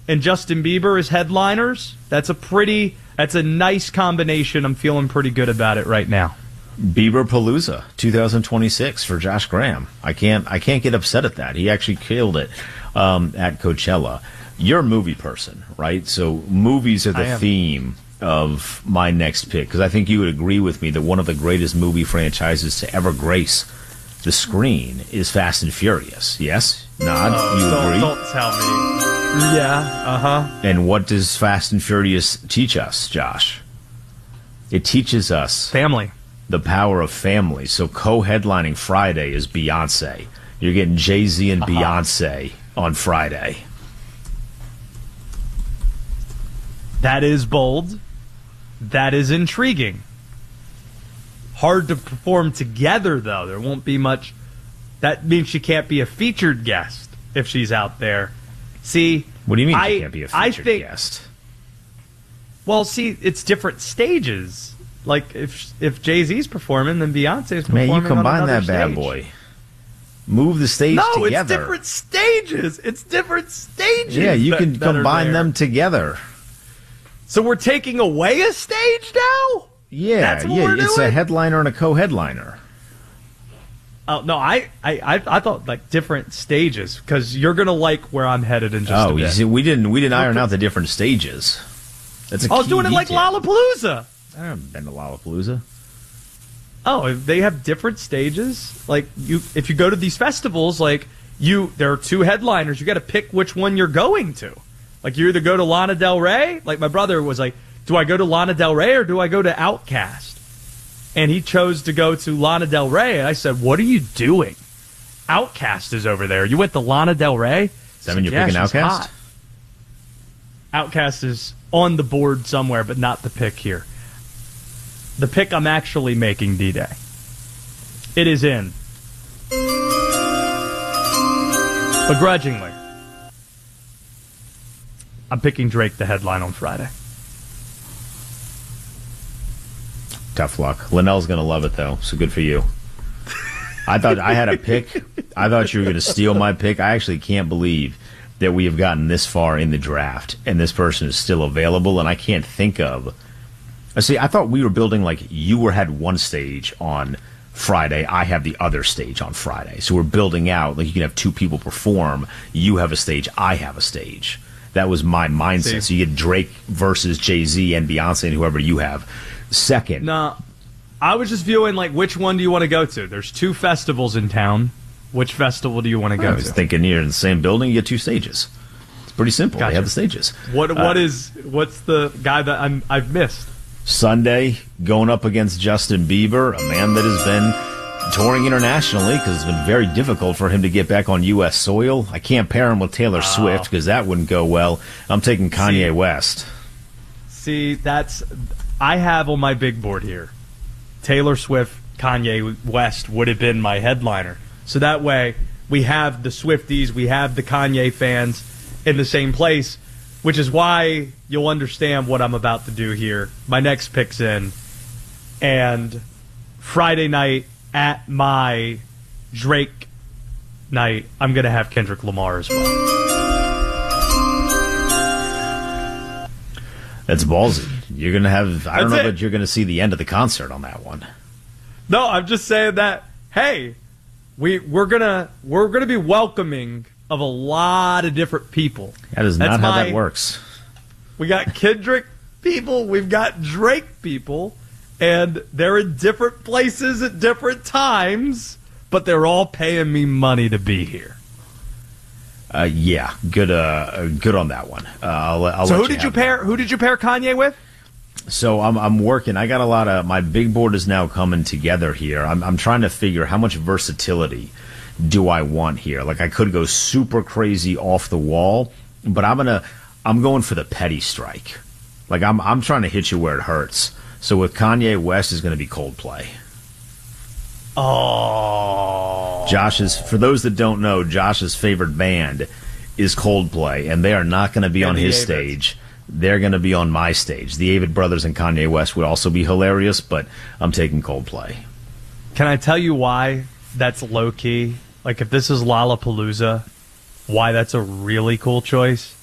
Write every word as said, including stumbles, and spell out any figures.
and Justin Bieber as headliners. That's a pretty, that's a nice combination. I'm feeling pretty good about it right now. Bieber Palooza twenty twenty-six for Josh Graham. I can't I can't get upset at that. He actually killed it um, at Coachella. You're a movie person, right? So movies are the theme of my next pick, because I think you would agree with me that one of the greatest movie franchises to ever grace the screen is Fast and Furious. Yes? Nod? Oh, you don't, agree? Don't tell me. Yeah, uh-huh. And what does Fast and Furious teach us, Josh? It teaches us family. The power of family. So co-headlining Friday is Beyonce. You're getting Jay-Z and uh-huh. Beyonce on Friday. That is bold. That is intriguing. Hard to perform together, though. There won't be much. That means she can't be a featured guest if she's out there. See, what do you mean I, she can't be a featured I think, guest? Well, see, it's different stages. Like, if if Jay-Z's performing, then Beyonce's performing. Man, you combine on that bad stage. boy. Move the stage no, together. No, it's different stages. It's different stages. Yeah, you that, can that combine them together. So we're taking away a stage now? Yeah, That's what yeah. we're It's doing? a headliner and a co-headliner. Oh no, I, I, I, I thought like different stages, because you're gonna like where I'm headed in just oh, a bit. You see, we didn't we didn't iron out the different stages. That's a I was key doing it like detail. Lollapalooza. I haven't been to Lollapalooza. Oh, they have different stages. Like you, if you go to these festivals, like you, there are two headliners. You got to pick which one you're going to. Like you either go to Lana Del Rey. Like my brother was like, do I go to Lana Del Rey or do I go to Outkast? And he chose to go to Lana Del Rey. And I said, what are you doing? Outkast is over there. You went to Lana Del Rey? Does that mean you're picking Outkast? Outkast is on the board somewhere, but not the pick here. The pick I'm actually making, D-Day. It is in. Begrudgingly. I'm picking Drake the headline on Friday. Tough luck. Linnell's going to love it, though, so good for you. I thought I had a pick. I thought you were going to steal my pick. I actually can't believe that we have gotten this far in the draft, and this person is still available, and I can't think of... See, I thought we were building like you were had one stage on Friday, I have the other stage on Friday. So we're building out, like you can have two people perform, you have a stage, I have a stage. That was my mindset. See. So you get Drake versus Jay-Z and Beyonce and whoever you have. Second. No, I was just viewing like which one do you want to go to? There's two festivals in town. Which festival do you want to go I was to? thinking you're in the same building, you get two stages. It's pretty simple. Gotcha. They have the stages. What uh, what is what's the guy that I'm I've missed? Sunday, going up against Justin Bieber, a man that has been touring internationally because it's been very difficult for him to get back on U S soil. I can't pair him with Taylor oh. Swift because that wouldn't go well. I'm taking Kanye see, West. See, that's I have on my big board here. Taylor Swift, Kanye West would have been my headliner. So that way we have the Swifties, we have the Kanye fans in the same place, which is why you'll understand what I'm about to do here. My next pick's in. And Friday night at my Drake night, I'm going to have Kendrick Lamar as well. That's ballsy. You're going to have, I don't That's know it. that you're going to see the end of the concert on that one. No, I'm just saying that, hey, we, we're going to we're gonna be welcoming of a lot of different people. That is That's not how my, that works. We got Kendrick people, we've got Drake people, and they're in different places at different times, but they're all paying me money to be here. Uh, yeah, good. Uh, good on that one. Uh, I'll, I'll so let who you did you have pair? that. Who did you pair Kanye with? So I'm I'm working. I got a lot of my big board is now coming together here. I'm I'm trying to figure how much versatility do I want here. Like I could go super crazy off the wall, but I'm gonna I'm going for the petty strike. Like I'm I'm trying to hit you where it hurts. So with Kanye West is going to be Coldplay. Oh, Josh's for those that don't know, Josh's favorite band is Coldplay, and they are not going to be and on his Avids. stage. They're going to be on my stage. The Avid Brothers and Kanye West would also be hilarious, but I'm taking Coldplay. Can I tell you why that's low key? Like if this is Lollapalooza, why that's a really cool choice?